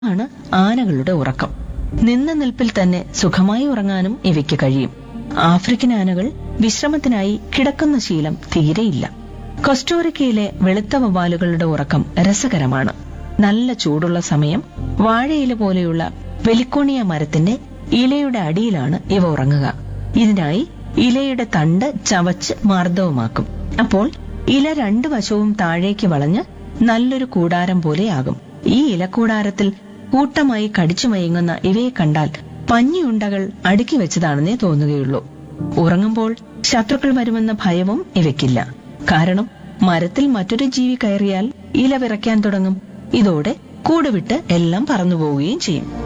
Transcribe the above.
ആണ് ആനകളുടെ ഉറക്കം. നിന്ന നിൽപ്പിൽ തന്നെ സുഖമായി ഉറങ്ങാനും ഇവയ്ക്ക് കഴിയും. ആഫ്രിക്കൻ ആനകൾ വിശ്രമത്തിനായി കിടക്കുന്ന ശീലം തീരെയില്ല. കൊസ്റ്റോറിക്കയിലെ വെളുത്ത വവ്വാലുകളുടെ ഉറക്കം രസകരമാണ്. നല്ല ചൂടുള്ള സമയം വാഴയില പോലെയുള്ള വെലിക്കോണിയ മരത്തിന്റെ ഇലയുടെ അടിയിലാണ് ഇവ ഉറങ്ങുക. ഇതിനായി ഇലയുടെ തണ്ട് ചവച്ച് മാർദ്ദവമാക്കും. അപ്പോൾ ഇല രണ്ടു വശവും താഴേക്ക് വളഞ്ഞ് നല്ലൊരു കൂടാരം പോലെയാകും. ഈ ഇലക്കൂടാരത്തിൽ കൂട്ടമായി കടിച്ചു മയങ്ങുന്ന ഇവയെ കണ്ടാൽ പഞ്ഞിയുണ്ടകൾ അടുക്കി വെച്ചതാണെന്നേ തോന്നുകയുള്ളൂ. ഉറങ്ങുമ്പോൾ ശത്രുക്കൾ വരുമെന്ന ഭയവും ഇവയ്ക്കില്ല. കാരണം മരത്തിൽ മറ്റൊരു ജീവി കയറിയാൽ ഇല വിറയ്ക്കാൻ തുടങ്ങും. ഇതോടെ കൂടുവിട്ട് എല്ലാം പറന്നുപോവുകയും ചെയ്യും.